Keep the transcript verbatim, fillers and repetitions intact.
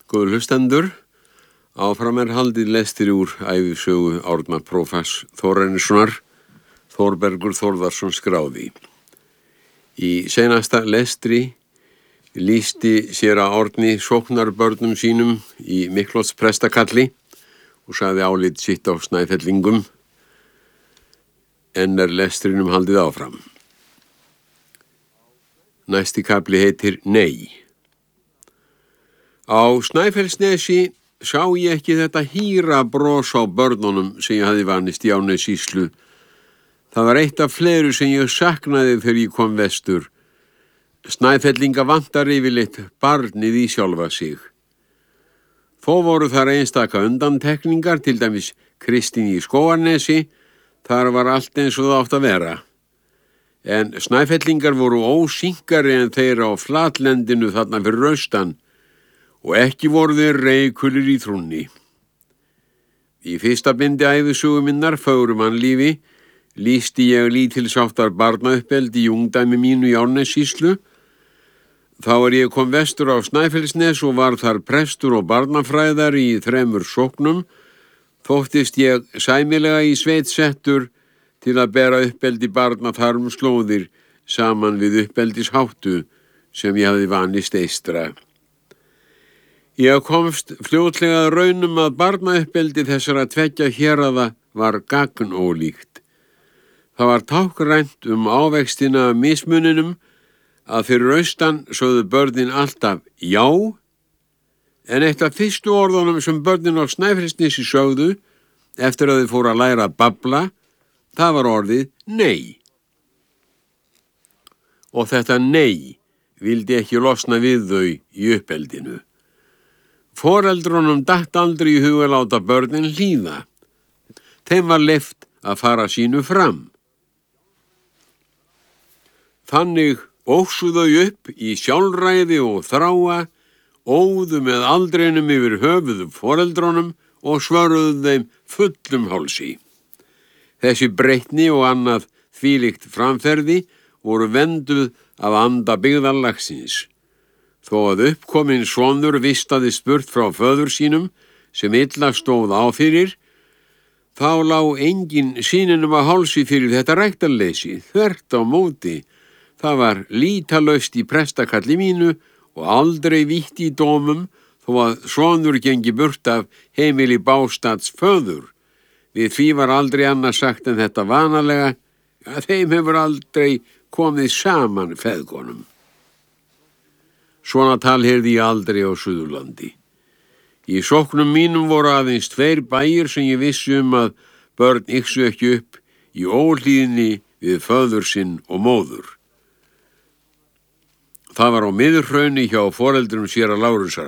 Góður hlustendur, áfram er haldið lestir úr ævisögu Árna prófass Þórarinssonar, Þórbergur Þórðarson skráði. Í seinasta lestri lýsti séra Árni sóknarbörnum sínum í Miklóts prestakalli og sagði álit sitt á Snæfellingum, en er lestrinum haldið áfram. Næsti kafli heitir Nei. Á Snæfellsnesi sá ég ekki þetta hýra bros á börnunum sem ég hafði vanist í Árnessýslu. Það var eitt af fleiru sem ég saknaði þegar ég kom vestur. Snæfellinga vantar yfirleitt barnið í sjálfa sig. Þó voru þar einstaka undantekningar, til dæmis Kristín í Skógarnesi, þar var allt eins og það átt að vera. En Snæfellingar voru ósýnkari en þeir á flatlendinu þarna fyrir austan, og ekki voru þeir reikulir í trúnni. Í fyrsta bindi ævisögu minnar, Fögrumannlífi, lýsti ég lítilsháttar barnauppeldi í ungdæmi mínu í Árnessýslu. Þá er ég kom vestur á Snæfellsnes og var þar prestur og barnafræðari í þremur sóknum, þóttist ég sæmilega í sveit settur til að bera uppeldi barna þar um slóðir saman við uppeldisháttu sem ég hafði vanist eystra. Ég komst fljótlega að raunum að barnauppeldi þessara tveggja héraða var gagnólíkt. Það var tákrænt um ávextina af mismuninum að fyrir austan sögðu börnin alltaf já, en eitt af fyrstu orðunum sem börnin á Snæfellsnesi sögðu eftir að þau fóru að læra að babla, það var orðið nei. Og þetta nei vildi ekki losna við þau í uppeldinu. Foreldrunum datt aldrei í hug að láta börnin hlýða. Þeim var leyft að fara sínu fram. Þannig óxu þau upp í sjálfræði og þráa, óðu með aldrinum yfir höfuðu foreldrunum og svöruðu þeim fullum hálsi. Þessi breytni og annað þvílíkt framferði voru venduð af anda byggðarlagsins. Þó að uppkominn sonur vistaði spurt frá föður sínum sem illa stóð á fyrir, þá lá engin síninum að hálsi fyrir þetta ræktarleysi, þvert á móti. Það var lítalaust í prestakalli mínu og aldrei vítt í dómum þó að sonur gengi burt af heimili bástads föður. Við því var aldrei annað sagt en þetta vanalega, að þeim hefur aldrei komið saman feðgonum. Svona tal heyrði ég aldrei á Suðurlandi. Í sóknum mínum voru aðeins tveir bæir sem ég vissi um að börn yksu ekki upp í óhlýðni við föður sinn og móður. Það var á Miðhrauni hjá foreldrum séra Lárusar